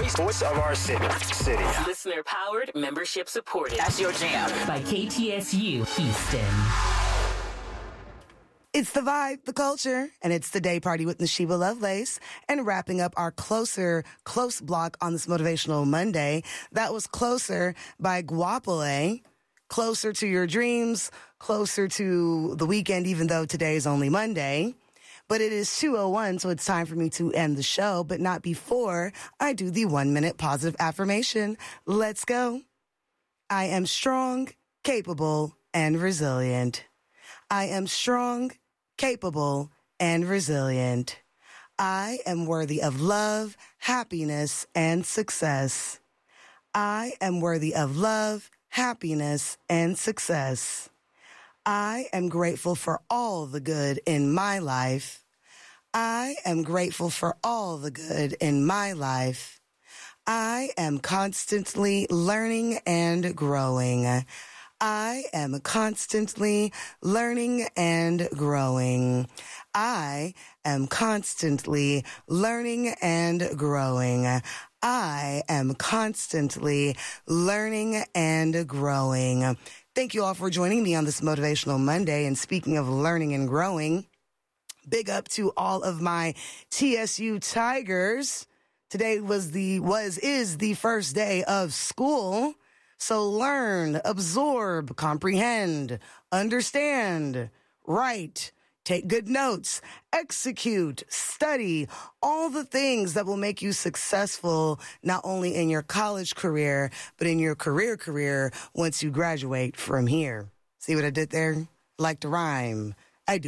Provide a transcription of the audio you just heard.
voice of our city. Listener powered, membership supported. That's your jam. By KTSU Houston. It's the vibe, the culture, and it's the day party with Nashiba Lovelace. And wrapping up our close block on this Motivational Monday, that was Closer by Guapole. Closer to your dreams, closer to the weekend, even though today is only Monday. But it is 2:01, so it's time for me to end the show, but not before I do the 1-minute positive affirmation. Let's go. I am strong, capable, and resilient. I am strong, capable, and resilient. I am worthy of love, happiness, and success. I am worthy of love, happiness, and success. I am grateful for all the good in my life. I am grateful for all the good in my life. I am constantly learning and growing. I am constantly learning and growing. I am constantly learning and growing. I am constantly learning and growing. Thank you all for joining me on this Motivational Monday. And speaking of learning and growing, big up to all of my TSU Tigers. Today is the first day of school. So learn, absorb, comprehend, understand, write, take good notes, execute, study, all the things that will make you successful, not only in your college career, but in your career once you graduate from here. See what I did there? Like to rhyme.